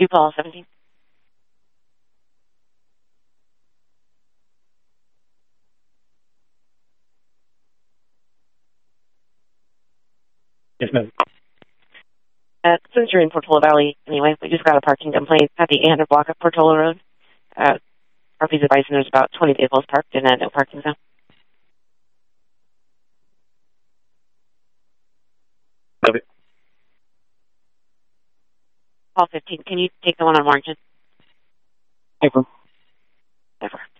Paul 17. Yes, ma'am. Since you're in Portola Valley, anyway, we just got a parking complaint at the 800 block of Portola Road. RP's advising there's about 20 vehicles parked in a no parking zone. Okay. Paul 15, can you take the one on Warrington? April. Never.